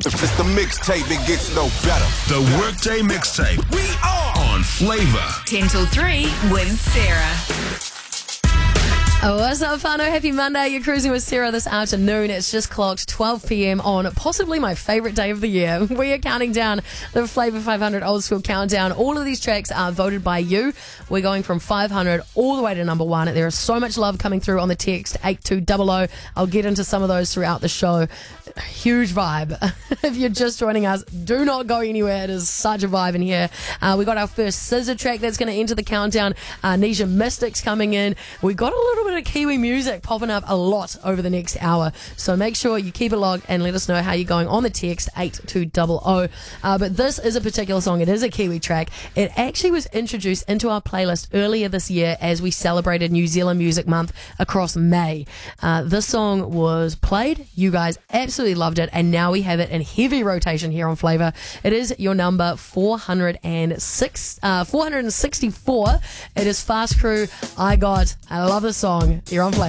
It's the mixtape, it gets no better. The Workday Mixtape. We are On Flavor. 10 till 3 with Sarah. Oh, what's up, whānau? Happy Monday. You're cruising with Sarah this afternoon. It's just clocked 12 p.m. on possibly my favourite day of the year. We are counting down the Flavour 500 Old School Countdown. All of these tracks are voted by you. We're going from 500 all the way to number one. There is so much love coming through on the text 8200. I'll get into some of those throughout the show. Huge vibe. If you're just joining us, do not go anywhere. It is such a vibe in here. We got our first scissor track that's going to enter the countdown. Nisha Mystics coming in. We got a little bit of Kiwi music popping up a lot over the next hour. So make sure you keep it logged and let us know how you're going on the text 8200. But this is a particular song. It is a Kiwi track. It actually was introduced into our playlist earlier this year as we celebrated New Zealand Music Month across May. This song was played. You guys absolutely loved it, and now we have it in heavy rotation here on Flavour. It is your number 464. It is Fast Crew. I love this song. You're on Flavour.